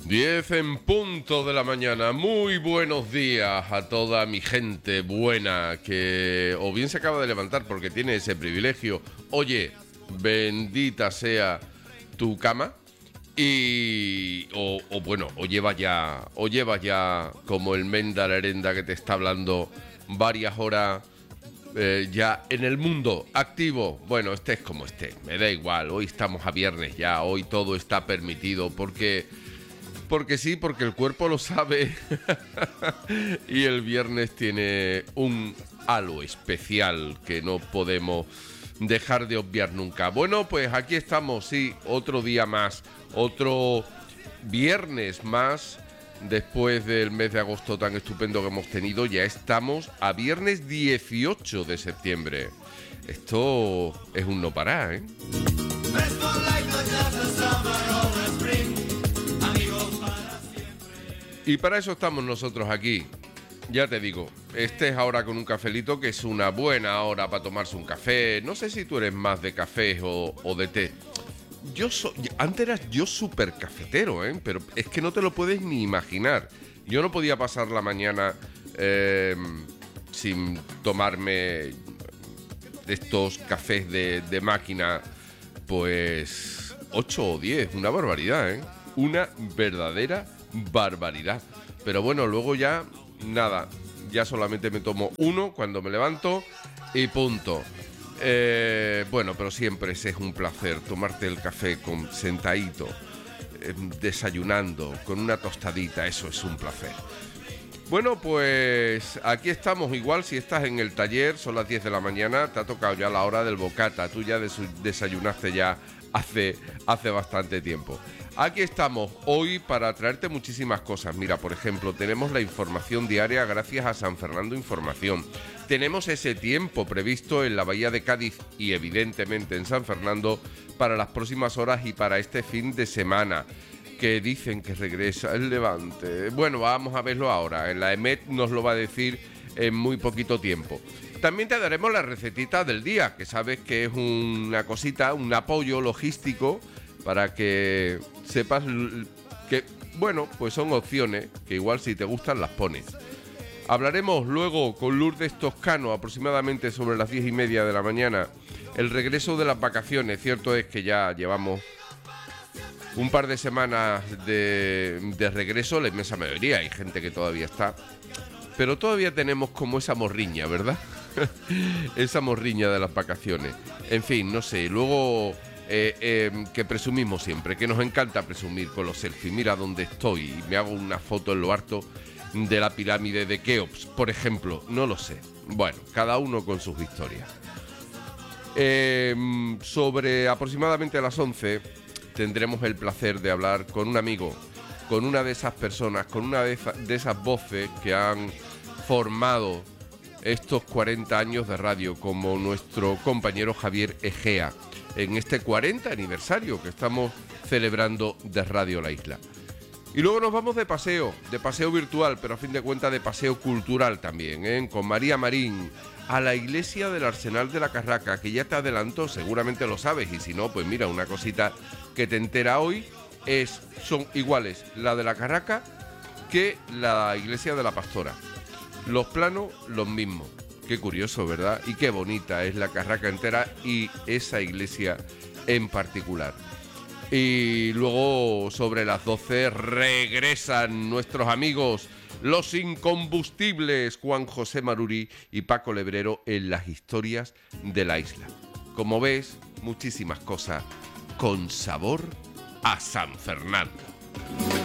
10 en punto de la mañana. Muy buenos días a toda mi gente buena que o bien se acaba de levantar porque tiene ese privilegio. Oye, bendita sea tu cama. O llevas ya como el Menda Lerenda que te está hablando varias horas ya en el mundo activo. Bueno, estés como estés, me da igual. Hoy estamos a viernes ya, hoy todo está permitido porque sí, porque el cuerpo lo sabe. Y el viernes tiene un halo especial que no podemos dejar de obviar nunca. Bueno, pues aquí estamos, sí, otro día más, otro viernes más. Después del mes de agosto tan estupendo que hemos tenido, ya estamos a viernes 18 de septiembre. Esto es un no parar, ¿eh? Y para eso estamos nosotros aquí. Ya te digo, estés ahora con un cafelito, que es una buena hora para tomarse un café. No sé si tú eres más de café o de té. Antes era yo súper cafetero, ¿eh? Pero es que no te lo puedes ni imaginar. Yo no podía pasar la mañana sin tomarme estos cafés de máquina, pues 8 o 10, una barbaridad, ¿eh? Una verdadera barbaridad. Pero bueno, luego ya nada, ya solamente me tomo uno cuando me levanto y punto. Bueno, pero siempre es un placer tomarte el café sentadito, desayunando, con una tostadita, eso es un placer. Bueno, pues aquí estamos. Igual si estás en el taller, son las 10 de la mañana, te ha tocado ya la hora del bocata, tú ya desayunaste ya hace bastante tiempo. Aquí estamos hoy para traerte muchísimas cosas. Mira, por ejemplo, tenemos la información diaria gracias a San Fernando Información. Tenemos ese tiempo previsto en la Bahía de Cádiz y evidentemente en San Fernando para las próximas horas y para este fin de semana, que dicen que regresa el Levante. Bueno, vamos a verlo ahora. En la EMET nos lo va a decir en muy poquito tiempo. También te daremos la recetita del día, que sabes que es una cosita, un apoyo logístico para que sepas que, bueno, pues son opciones que igual si te gustan las pones. Hablaremos luego con Lourdes Toscano aproximadamente sobre las 10:30 de la mañana. El regreso de las vacaciones. Cierto es que ya llevamos un par de semanas de regreso, la inmensa mayoría. Hay gente que todavía está, pero todavía tenemos como esa morriña, ¿verdad? Esa morriña de las vacaciones. En fin, no sé, luego que presumimos siempre, que nos encanta presumir con los selfies. Mira dónde estoy y me hago una foto en lo alto de la pirámide de Keops, por ejemplo. No lo sé. Bueno, cada uno con sus historias. Sobre aproximadamente a las 11 tendremos el placer de hablar con un amigo, con una de esas personas, con una de esas voces que han formado estos 40 años de radio, como nuestro compañero Javier Egea, en este 40 aniversario que estamos celebrando de Radio La Isla. Y luego nos vamos de paseo virtual, pero a fin de cuentas de paseo cultural también, ¿eh? Con María Marín, a la iglesia del Arsenal de la Carraca, que ya te adelanto, seguramente lo sabes, y si no, pues mira, una cosita que te entera hoy son iguales la de la Carraca que la iglesia de la Pastora. Los planos, los mismos. Qué curioso, ¿verdad? Y qué bonita es la Carraca entera y esa iglesia en particular. Y luego sobre las 12 regresan nuestros amigos los incombustibles Juan José Maruri y Paco Lebrero en las historias de la isla. Como ves, muchísimas cosas con sabor a San Fernando.